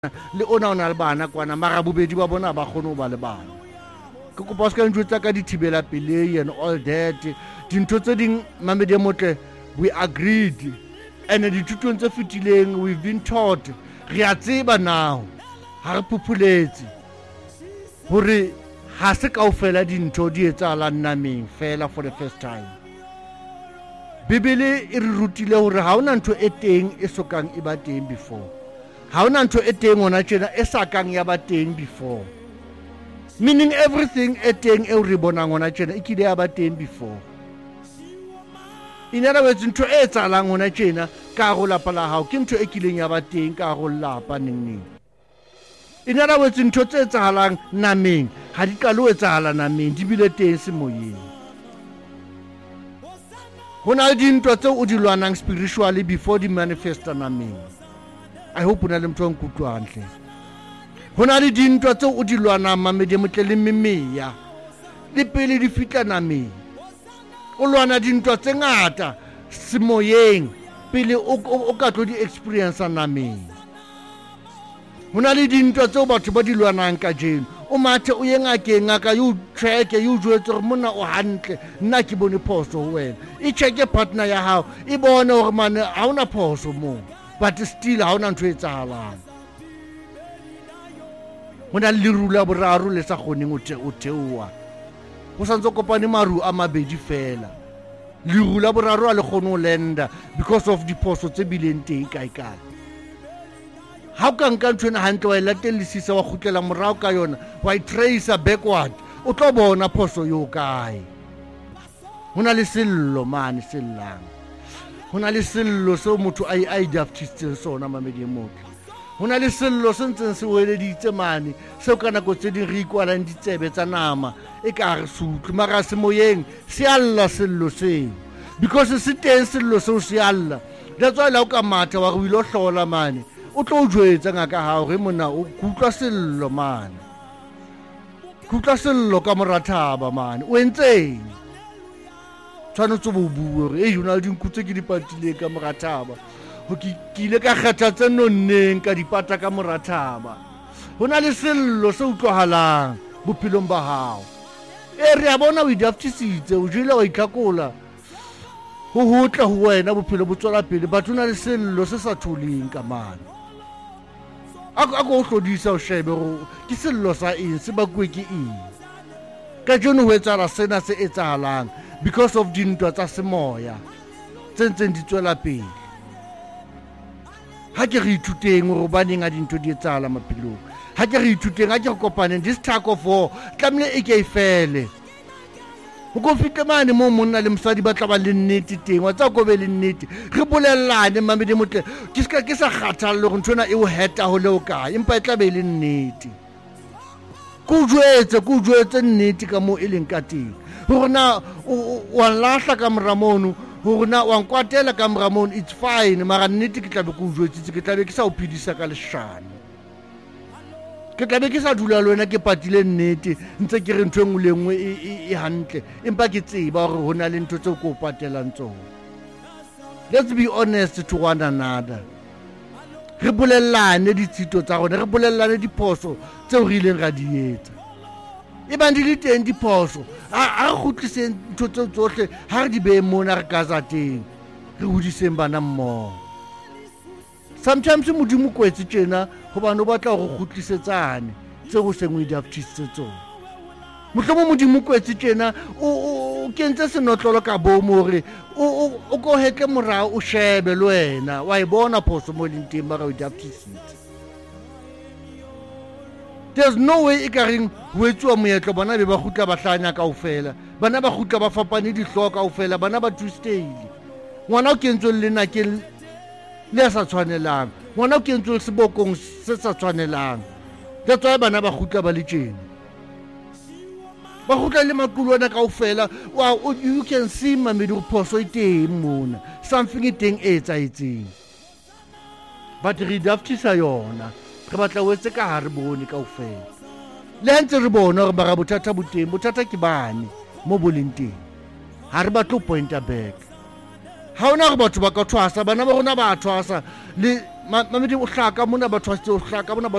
le ona o na le bana kwana mara bobedi ba bona ba kgone ho ba le bana. Ke kopa ska ntjwetsa ka dithibela pelei and all that. Dintho tse ding Mamedi Motle, we agreed, and dithutong tse fetileng we've been taught re a tseba now ha re phupuletse hore ha se kaofela dintho di etsahalang nameng fela for the first time. Bibele e re rutile hore ha ona ntho e teng e sokang e ba teng before. Ha ona ntho e teng ona tjena e sa kang ya ba teng before. Meaning everything e teng e re bonang ona tjena e kile ya ba teng before. In other words, ntho e etsahalang ona tjena ka go lapa la hao ke ntho e kileng ya ba teng ka go lapa neng. In other words, ntho tse etsahalang nameng ha di ka lo etsahala nameng di bile teng semoyeng. Hona le dintho tse o di lwanang spiritually before di manifesta nameng. I hope una le motho o nkutlwa hantle. Hona le dintho tse o di lwanang Mamedi Motle le memeya le pele di fitla nameng. O lwana dintho tse ngata semoyeng pele o ka tlo di experience nameng. Hona le dintho tse batho ba di lwanang ka jeno. O mathe o ye ngakeng ngaka yo check yo jwetse gore monna o hantle nna ke bone phoso ho wena. I check partner ya hao e bone hore mane ha ona phoso mo, but still ha ona ntho e tsahalang. Hona le rula boraro le sa kgoneng o theoa. Ho santse kopane maru a mabedi fela. Le rula boraro a le kgone ho lenda because of diphoso tse bileng teng kae. Ha o ka nka ntho ena hantle wa e latellisisa wa kgutlela morao ka yona wa tracer backward o tlo bona phoso yo kae. Hona le sello mane sellang. Hona le sello se motho a idaftisitseng sona Mamedi Motle. Hona le sello se ntseng se weleditse mane seo ka nako tse ding re ikwalang ditsebe tsa nama e ka re sutlu mara semoyeng se alla sello seo because se teng sello seo se alla. That's why la o ka matha wa re o ilo hlola mane o tlo jwetsa ngaka hao re mona o kutlwa sello mane. Kutlwa sello ka morathaba mane o entseng tshwanetse bo bue re e jona dinkutse ke dipatile ka morathaba ho ke ile ka kgetha tse nonneng ka dipata ka morathaba. Hona le sello se utlwahalang bophelong ba hao e re a bona o idaftisitse o jile wa itlhakola ho hotla ho wena bophelo bo tswela pele but hona le sello se sa tholeng ka mane. A go hlodisa o shebe go ke sello sa eng se ba kwe ke eng ka jeno ho etsahala sena se etsahalang because of dintwa tsa semoya tsentseng di tswela pele. Ha ke re ithuteng hore baneng a dintho di etsahala maphelong, ha ke re ithuteng ha ke re kopaneng this tug of war tlamehile e ke e fele. Ho go fitla mane mo monna le mosadi ba tla ba le nnete teng wa tsa go be le nnete re bolellane Mamedi Motle ke sa kgathalle gore ntona e o heta ho leo kae empa e tla be le nnete. Ku jwetse nnete ka mo e leng ka teng hore na wa lahla ka moramono hore na wa nkwatela ka moramono it's fine mara nnete ke tla be ku jwetsitse ke tla be ke sa o phidisa ka leshano. Ke tla be ke sa dula le wena ke patile nnete ntse ke re ntho engwe le engwe e hantle empa ke tseba hore hona le ntho tse ko patelang tsona. Let's be honest to one another. Re bolellane ditshito tsa rona, re bolellane diphoso tseo re ileng ra di etsa. E bang di le teng diphoso a re kgutliseng ntho tseo tsohle ha re di behe mona re gaza teng re hodiseng bana mmoho. Sometimes modimo kwetse tjena hobane o batla go kgutlisetsane tse go seng o idaftisitse tsona. Mohlomong modimo kwetse tjena o kentse senotlolo ka bomo hore o go hetle morao o shebe le wena wa e bona phoso mo leng teng mara o idaftisitse. There's no way e ka reng ho etsuwa moetlo bona be ba khutla ba hlanya kaofela bana ba khutla ba fapane dihloka kaofela bana ba twisted. Ngwana o kentswe le nna ke le sa tshwanelang ngwana o kentswe sebokong se sa tshwanelang. That's why bana ba khutla ba le tjena ba khutla le makulwana kaofela. Wow, you can see Mamedi go phoso e teng mona something e teng e etsaetseng but re daftisa yona re batla o etse ka ha re bone kaofela le ntse re bona hore ba bothata bo teng bothata ke bane mo boleng teng ha re batla pointer back ha ona re batho ba ka thwasa bana ba rona ba thwasa le mamedi o hlaka mona ba thwasitse o hlaka mona